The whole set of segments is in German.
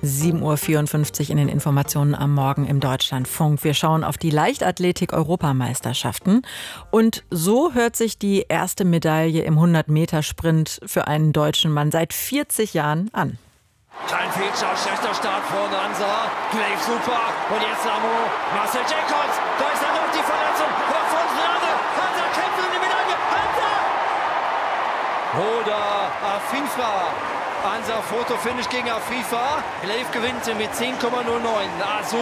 7:54 Uhr in den Informationen am Morgen im Deutschlandfunk. Wir schauen auf die Leichtathletik-Europameisterschaften. Und so hört sich die erste Medaille im 100-Meter-Sprint für einen deutschen Mann seit 40 Jahren an. Klein Fehlstart, schlechter Start vorne, Ansa, Glaive super, und jetzt Amo, Marcel Jacobs, da ist dann noch die Verletzung, vor uns Hansa kämpft um die Medaille, Hansa! Oder Afifa, Hansa Fotofinish gegen Afifa, Glaive gewinnt mit 10,09, also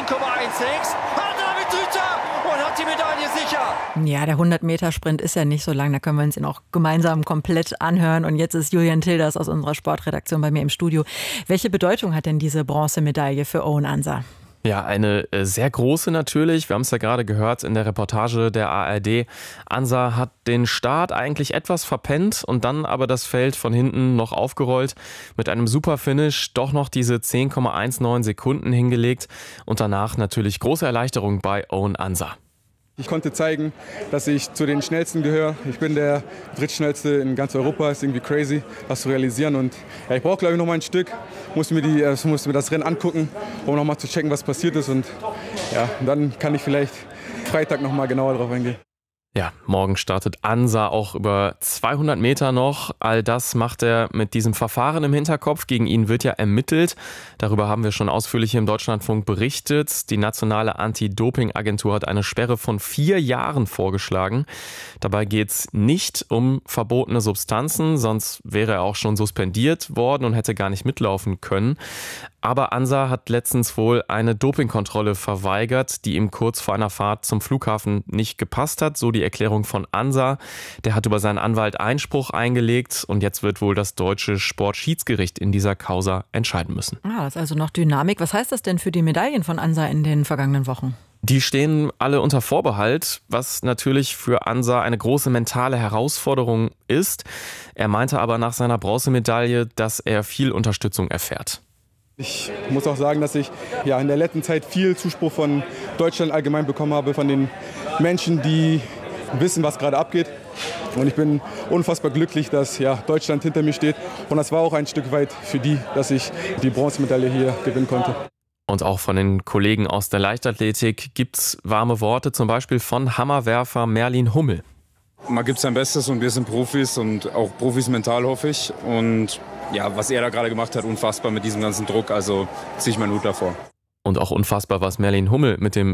10,16, Hansa mit Hüter und hat die Medaille sicher. Ja, der 100-Meter-Sprint ist ja nicht so lang, da können wir uns ihn auch gemeinsam komplett anhören. Und jetzt ist Julian Tilders aus unserer Sportredaktion bei mir im Studio. Welche Bedeutung hat denn diese Bronzemedaille für Owen Ansa? Ja, eine sehr große natürlich. Wir haben es ja gerade gehört in der Reportage der ARD. Ansa hat den Start eigentlich etwas verpennt und dann aber das Feld von hinten noch aufgerollt. Mit einem super Finish doch noch diese 10,19 Sekunden hingelegt. Und danach natürlich große Erleichterung bei Owen Ansa. Ich konnte zeigen, dass ich zu den Schnellsten gehöre. Ich bin der drittschnellste in ganz Europa. Ist irgendwie crazy, das zu realisieren. Und ja, ich brauche, glaube ich, noch mal ein Stück. Musste mir das Rennen angucken, um noch mal zu checken, was passiert ist. Und ja, dann kann ich vielleicht Freitag noch mal genauer drauf eingehen. Ja, morgen startet Ansa auch über 200 Meter noch. All das macht er mit diesem Verfahren im Hinterkopf. Gegen ihn wird ja ermittelt. Darüber haben wir schon ausführlich hier im Deutschlandfunk berichtet. Die nationale Anti-Doping-Agentur hat eine Sperre von 4 Jahren vorgeschlagen. Dabei geht es nicht um verbotene Substanzen, sonst wäre er auch schon suspendiert worden und hätte gar nicht mitlaufen können. Aber Ansa hat letztens wohl eine Dopingkontrolle verweigert, die ihm kurz vor einer Fahrt zum Flughafen nicht gepasst hat. So die Erklärung von Ansa. Der hat über seinen Anwalt Einspruch eingelegt und jetzt wird wohl das deutsche Sportschiedsgericht in dieser Causa entscheiden müssen. Das ist also noch Dynamik. Was heißt das denn für die Medaillen von Ansa in den vergangenen Wochen? Die stehen alle unter Vorbehalt, was natürlich für Ansa eine große mentale Herausforderung ist. Er meinte aber nach seiner Bronzemedaille, dass er viel Unterstützung erfährt. Ich muss auch sagen, dass ich in der letzten Zeit viel Zuspruch von Deutschland allgemein bekommen habe, von den Menschen, die wissen, was gerade abgeht. Und ich bin unfassbar glücklich, dass Deutschland hinter mir steht. Und das war auch ein Stück weit für die, dass ich die Bronzemedaille hier gewinnen konnte. Und auch von den Kollegen aus der Leichtathletik gibt's warme Worte, zum Beispiel von Hammerwerfer Merlin Hummel. Man gibt sein Bestes und wir sind Profis und auch Profis mental, hoffe ich. Und ja, was er da gerade gemacht hat, unfassbar mit diesem ganzen Druck, also ziehe ich meinen Hut davor. Und auch unfassbar, was Merlin Hummel mit dem